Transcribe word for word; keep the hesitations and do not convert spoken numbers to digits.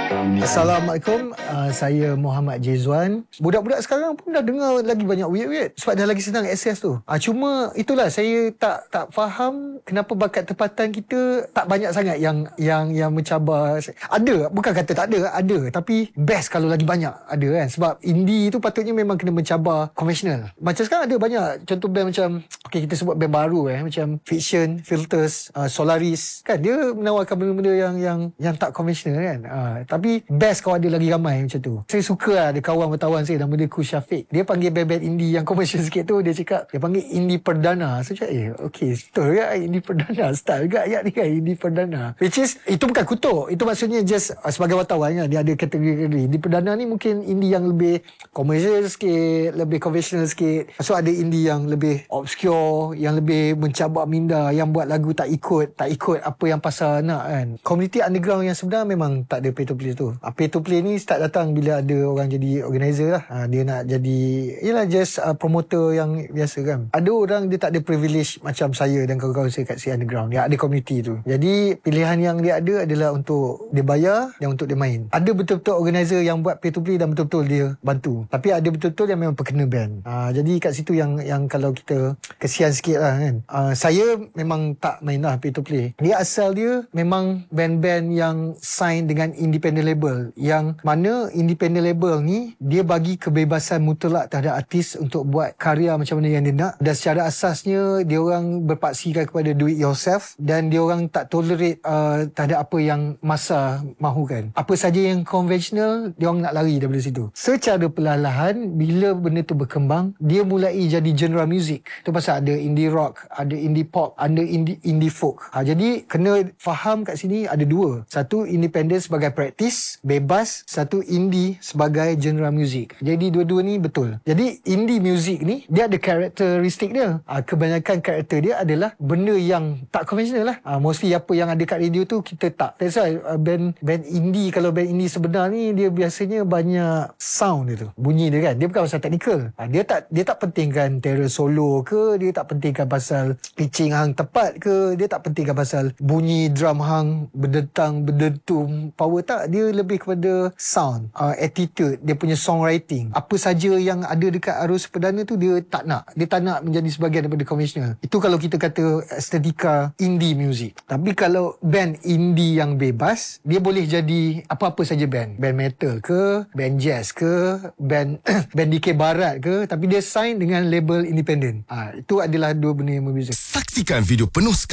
Assalamualaikum, uh, saya Muhammad Jezwan. Budak-budak sekarang pun dah dengar lagi banyak weird-weird sebab dah lagi senang akses tu. Uh, cuma itulah saya tak tak faham kenapa bakat tempatan kita tak banyak sangat yang yang yang mencabar. Ada, bukan kata tak ada, ada, tapi best kalau lagi banyak ada kan. Sebab indie tu patutnya memang kena mencabar konvensional. Macam sekarang ada banyak contoh band macam, okey kita sebut band baru eh macam Fiction, Filters, uh, Solaris kan, dia menawarkan benda-benda yang yang yang tak konvensional kan. Uh, tapi best kalau ada lagi ramai macam tu. Saya suka lah ada kawan bertawan saya nama dia Ku Syafiq. Dia panggil band-band indie yang komersial sikit tu, dia cakap dia panggil indie perdana. So cakap eh okey betul ke indie perdana, style juga ayat ni kan indie perdana. Which is itu bukan kutuk, itu maksudnya just uh, sebagai wartawan kan, dia ada kategori indie perdana ni mungkin indie yang lebih komersial sikit, lebih konvensional sikit. So ada indie yang lebih obscure, yang lebih mencabar minda, yang buat lagu tak ikut tak ikut apa yang pasar nak kan. Komuniti underground yang sebenar memang tak ada pay to play tu. Uh, pay to play ni start datang bila ada orang jadi organizer lah. Uh, dia nak jadi yelah just uh, promoter yang biasa kan. Ada orang dia tak ada privilege macam saya dan kawan-kawan saya kat si underground. Dia ada community tu. Jadi pilihan yang dia ada adalah untuk dia bayar dan untuk dia main. Ada betul-betul organizer yang buat pay to play dan betul-betul dia bantu. Tapi ada betul-betul yang memang perkena band. Uh, jadi kat situ yang yang kalau kita kesian sikit lah kan. Uh, saya memang tak main lah pay to play. Dia asal dia memang band-band yang sign dengan independent label, yang mana independent label ni dia bagi kebebasan mutlak terhadap artis untuk buat karya macam mana yang dia nak, dan secara asasnya dia orang berpaksikan kepada do it yourself dan dia orang tak tolerate uh, terhadap apa yang masa mahukan. Apa saja yang konvensional dia orang nak lari daripada situ. Secara perlahan-lahan bila benda tu berkembang, dia mulai jadi genre music. Tu pasal ada indie rock, ada indie pop, ada indie indie folk. Ha, jadi kena faham kat sini ada dua. Satu independent sebagai praktis bebas, satu indie sebagai genre music. Jadi dua-dua ni betul. Jadi indie music ni dia ada karakteristik dia. Ha, kebanyakan karakter dia adalah benda yang tak konvensional lah. Ha, mostly apa yang ada kat radio tu kita tak. That's why uh, band band indie, kalau band indie sebenar ni dia biasanya banyak sound dia tu. Bunyi dia kan. Dia bukan pasal technical. Ha, dia tak dia tak pentingkan terror solo ke, dia tak pentingkan pasal pitching hang tepat ke, dia tak pentingkan pasal bunyi drum hang berdentang berdentum power, tak. Dia lebih kepada sound, uh, attitude, dia punya songwriting. Apa saja yang ada dekat arus perdana tu dia tak nak. Dia tak nak menjadi sebahagian daripada konvensional. Itu kalau kita kata estetika indie music. Tapi kalau band indie yang bebas, dia boleh jadi apa-apa saja band. Band metal ke, band jazz ke, band band D K barat ke, tapi dia sign dengan label independent. Ha, itu adalah dua benda yang berbeza. Saksikan video penuh